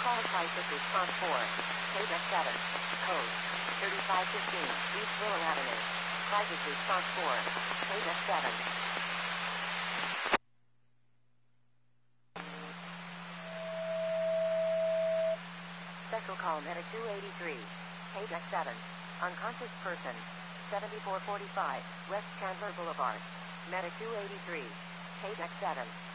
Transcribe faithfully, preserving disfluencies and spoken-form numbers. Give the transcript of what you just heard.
Call crisis response four. Page X seven. Code thirty-five fifteen. East Willow Avenue. Crisis response four. Page X seven. Special call medic two eighty-three. Page X seven. Unconscious person. seventy-four forty-five. West Chandler Boulevard. Medic two eighty-three. Page X seven.